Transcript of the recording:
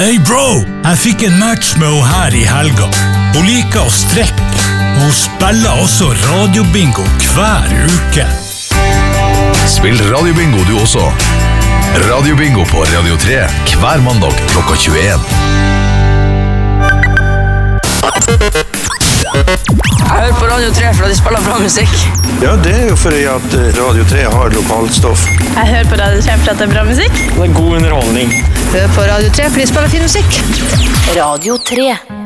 Hey bro, jeg fikk en match med henne her i helga. Hun liker å strekke. Hun spiller også radiobingo hver uke. Spill radiobingo du også. Radiobingo på Radio 3 hver mandag klokka 21. Jeg hører på Radio 3 for at de spiller bra musikk. Ja, det jo fordi at Radio 3 har lokalstoff. Jeg hører på Radio 3 for at det bra musikk. Det god underholdning. Hør på Radio 3 for de spiller fin musikk. Radio 3.